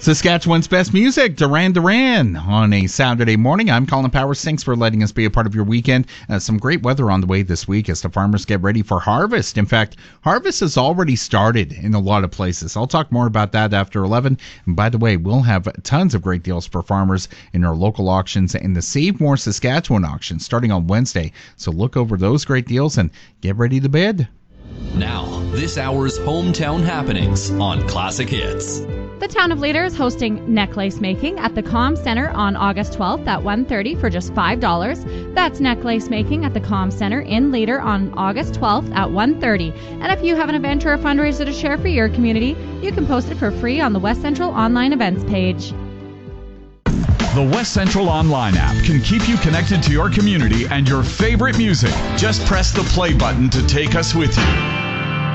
Saskatchewan's best music, Duran Duran, on a Saturday morning. I'm Colin Powers. Thanks for letting us be a part of your weekend. Some great weather on the way this week as the farmers get ready for harvest. In fact, harvest has already started in a lot of places. I'll talk more about that after 11. And by the way, we'll have tons of great deals for farmers in our local auctions and the Save More Saskatchewan auction starting on Wednesday. So look over those great deals and get ready to bid. Now, this hour's hometown happenings on Classic Hits. The town of Leader is hosting necklace making at the Comm Centre on August 12th at 1:30 for just $5. That's necklace making at the Comm Centre in Leader on August 12th at 1:30. And if you have an event or a fundraiser to share for your community, you can post it for free on the West Central online events page. The West Central Online app can keep you connected to your community and your favorite music. Just press the play button to take us with you.